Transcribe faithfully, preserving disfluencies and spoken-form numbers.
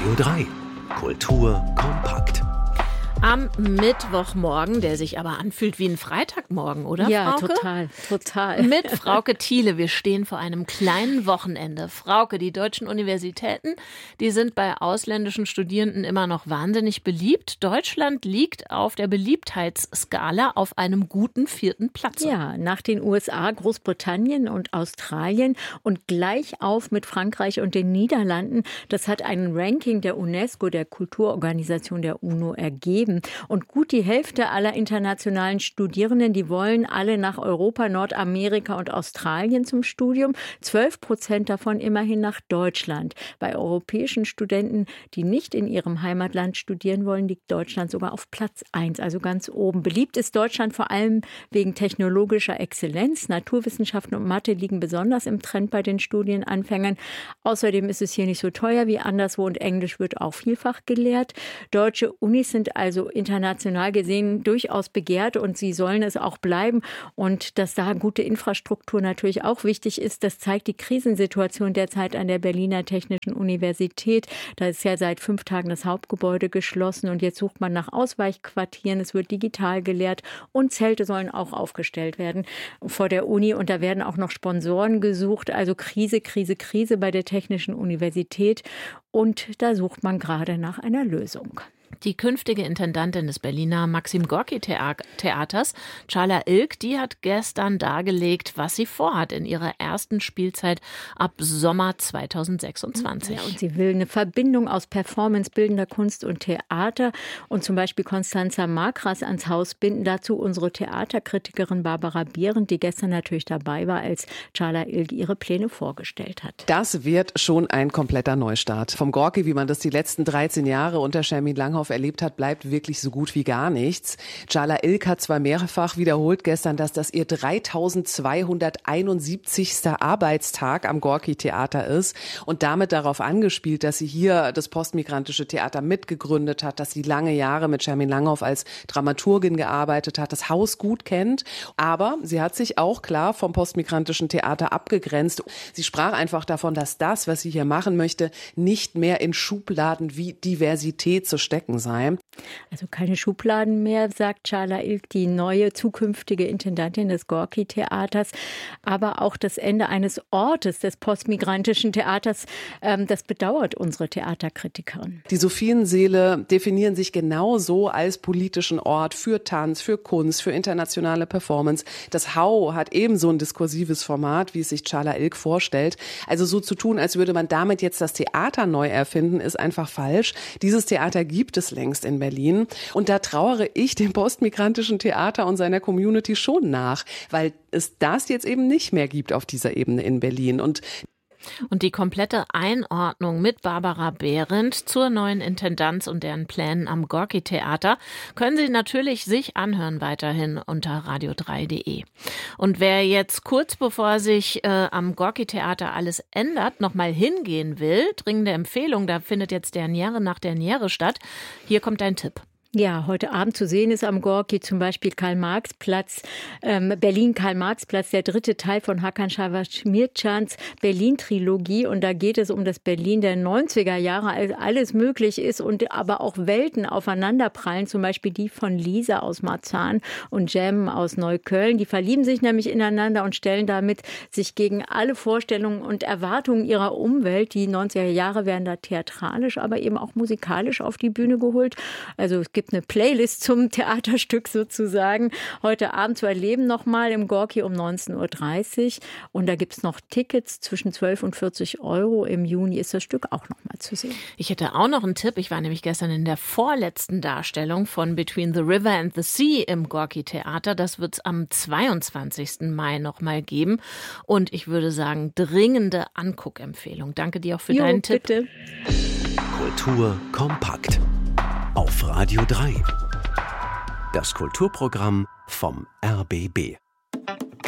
Radio drei. Kultur kompakt. Am Mittwochmorgen, der sich aber anfühlt wie ein Freitagmorgen, oder, ja, Frauke? Ja, total, total. Mit Frauke Thiele. Wir stehen vor einem kleinen Wochenende. Frauke, die deutschen Universitäten, die sind bei ausländischen Studierenden immer noch wahnsinnig beliebt. Deutschland liegt auf der Beliebtheitsskala auf einem guten vierten Platz. Ja, nach den U S A, Großbritannien und Australien und gleich auf mit Frankreich und den Niederlanden. Das hat ein Ranking der UNESCO, der Kulturorganisation der UNO, ergeben. Und gut die Hälfte aller internationalen Studierenden, die wollen alle nach Europa, Nordamerika und Australien zum Studium. Zwölf Prozent davon immerhin nach Deutschland. Bei europäischen Studenten, die nicht in ihrem Heimatland studieren wollen, liegt Deutschland sogar auf Platz eins, also ganz oben. Beliebt ist Deutschland vor allem wegen technologischer Exzellenz. Naturwissenschaften und Mathe liegen besonders im Trend bei den Studienanfängern. Außerdem ist es hier nicht so teuer wie anderswo und Englisch wird auch vielfach gelehrt. Deutsche Unis sind also international gesehen durchaus begehrt und sie sollen es auch bleiben. Und dass da gute Infrastruktur natürlich auch wichtig ist, das zeigt die Krisensituation derzeit an der Berliner Technischen Universität. Da ist ja seit fünf Tagen das Hauptgebäude geschlossen und jetzt sucht man nach Ausweichquartieren. Es wird digital gelehrt und Zelte sollen auch aufgestellt werden vor der Uni. Und da werden auch noch Sponsoren gesucht. Also Krise, Krise, Krise bei der Technischen Universität. Und da sucht man gerade nach einer Lösung. Die künftige Intendantin des Berliner Maxim-Gorki-Theaters, Çağla Ilk, die hat gestern dargelegt, was sie vorhat in ihrer ersten Spielzeit ab Sommer zweitausendsechsundzwanzig. Ja, und sie will eine Verbindung aus Performance, bildender Kunst und Theater und zum Beispiel Constanza Makras ans Haus binden. Dazu unsere Theaterkritikerin Barbara Behrendt, die gestern natürlich dabei war, als Çağla Ilk ihre Pläne vorgestellt hat. Das wird schon ein kompletter Neustart. Vom Gorki, wie man das die letzten dreizehn Jahre unter Schermin Langhoff erlebt hat, bleibt wirklich so gut wie gar nichts. Çağla Ilk hat zwar mehrfach wiederholt gestern, dass das ihr dreitausendzweihunderteinundsiebzigster Arbeitstag am Gorki-Theater ist und damit darauf angespielt, dass sie hier das postmigrantische Theater mitgegründet hat, dass sie lange Jahre mit Schermin Langhoff als Dramaturgin gearbeitet hat, das Haus gut kennt. Aber sie hat sich auch klar vom postmigrantischen Theater abgegrenzt. Sie sprach einfach davon, dass das, was sie hier machen möchte, nicht mehr in Schubladen wie Diversität zu stecken sei. Also keine Schubladen mehr, sagt Çağla Ilk, die neue zukünftige Intendantin des Gorki-Theaters. Aber auch das Ende eines Ortes des postmigrantischen Theaters, ähm, das bedauert unsere Theaterkritikerin. Die Sophienseele definieren sich genauso als politischen Ort für Tanz, für Kunst, für internationale Performance. Das Hau hat ebenso ein diskursives Format, wie es sich Çağla Ilk vorstellt. Also so zu tun, als würde man damit jetzt das Theater neu erfinden, ist einfach falsch. Dieses Theater gibt es längst in Berlin. Und da trauere ich dem postmigrantischen Theater und seiner Community schon nach, weil es das jetzt eben nicht mehr gibt auf dieser Ebene in Berlin. Und Und die komplette Einordnung mit Barbara Behrendt zur neuen Intendanz und deren Plänen am Gorki-Theater können Sie natürlich sich anhören weiterhin unter radio drei punkt de. Und wer jetzt kurz bevor sich äh, am Gorki-Theater alles ändert, nochmal hingehen will, dringende Empfehlung, da findet jetzt der Derniere nach der Derniere statt. Hier kommt ein Tipp. Ja, heute Abend zu sehen ist am Gorki zum Beispiel Karl-Marx-Platz, ähm, Berlin-Karl-Marx-Platz, der dritte Teil von Hakan Şavaşmircans Berlin-Trilogie. Und da geht es um das Berlin der neunziger Jahre, als alles möglich ist und aber auch Welten aufeinanderprallen. Zum Beispiel die von Lisa aus Marzahn und Jem aus Neukölln. Die verlieben sich nämlich ineinander und stellen damit sich gegen alle Vorstellungen und Erwartungen ihrer Umwelt. Die neunziger Jahre werden da theatralisch, aber eben auch musikalisch auf die Bühne geholt. Also es gibt eine Playlist zum Theaterstück sozusagen. Heute Abend zu erleben nochmal im Gorki um neunzehn Uhr dreißig. Und da gibt es noch Tickets zwischen zwölf und vierzig Euro. Im Juni ist das Stück auch nochmal zu sehen. Ich hätte auch noch einen Tipp. Ich war nämlich gestern in der vorletzten Darstellung von Between the River and the Sea im Gorki-Theater. Das wird es am zweiundzwanzigsten Mai nochmal geben. Und ich würde sagen, dringende Anguckempfehlung. Danke dir auch für jo, deinen Tipp. Bitte. Kultur kompakt. Auf Radio drei. Das Kulturprogramm vom R B B.